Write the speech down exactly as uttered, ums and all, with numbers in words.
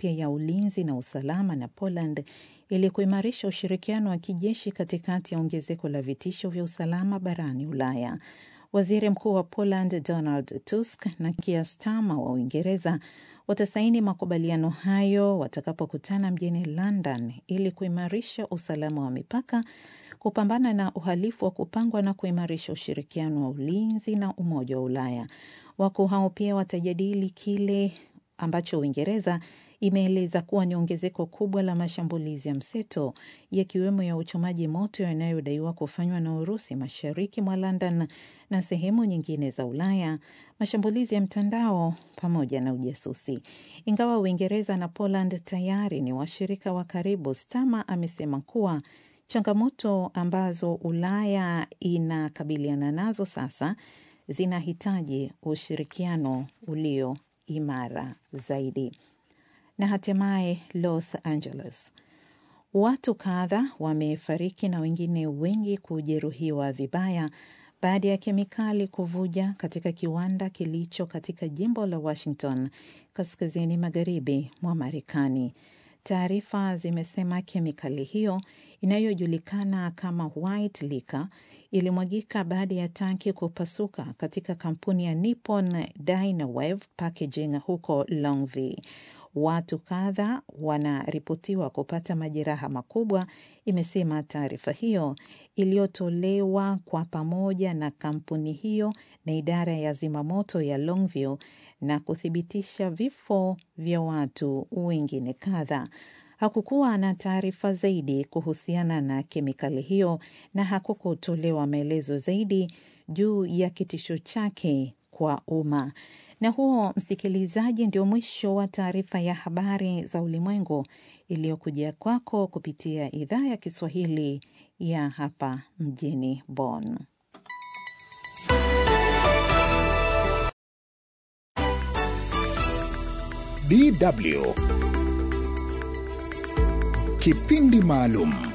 mpya ya ulinzi na usalama na Poland ili kuimarisha ushirikiano wa kijeshi katikati ya ongezeko la vitisho vya usalama barani Ulaya. Waziri Mkuu wa Poland Donald Tusk na Keir Starmer wa Uingereza watasaini makubaliano hayo watakapokutana mjini London ili kuimarisha usalama wa mipaka, kupambana na uhalifu wa kupangwa na kuimarisha ushirikiano wa ulinzi na Umoja wa Ulaya. Wakuu hao pia watajadili kile ambacho Uingereza imeeleza kuwa ni ongezeko kubwa la mashambulizi ya mseto, yakiwemo ya uchomaji moto yanayodaiwa kufanywa na Urusi mashariki mwa London na sehemu nyingine za Ulaya, mashambulizi ya mtandao pamoja na ujasusi. Ingawa Uingereza na Poland tayari ni washirika wa karibu, Starmer amesema kuwa changamoto ambazo Ulaya inakabiliana nazo sasa zinahitaji ushirikiano ulio imara zaidi. Na hatimaye Los Angeles. Watu kadha wamefariki na wengine wengi kujeruhiwa vibaya baada ya kemikali kuvuja katika kiwanda kilicho katika jimbo la Washington, kaskazini magharibi mwa Marekani. Taarifa zimesema kemikali hiyo inayojulikana kama white liquor ilimwagika baada ya tanki kupasuka katika kampuni ya Nippon Dynawave Packaging huko Longview. Watu kadha wanaripotiwa kupata majeraha makubwa, imesema taarifa hiyo iliyotolewa kwa pamoja na kampuni hiyo na idara ya zimamoto ya Longview na kuthibitisha vifo vya watu wengine kadha. Hakukuwa na taarifa zaidi kuhusiana na kemikali hiyo na hakukutolewa maelezo zaidi juu ya kitisho chake kwa umma. Na huo, msikilizaji, ndio mwisho wa taarifa ya habari za ulimwengu iliyokujia kwako kupitia idhaa ya Kiswahili ya hapa mjini Bonn. D W Kipindi maalum.